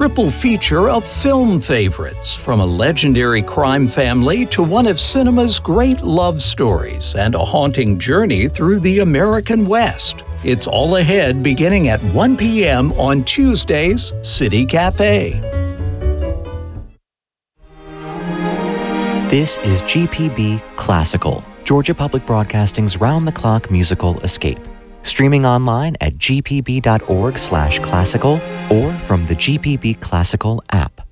triple feature of film favorites, from a legendary crime family to one of cinema's great love stories and a haunting journey through the American West. It's all ahead beginning at 1 p.m. on Tuesday's City Cafe. This is GPB Classical, Georgia Public Broadcasting's round-the-clock musical escape. Streaming online at gpb.org/classical or from the GPB Classical app.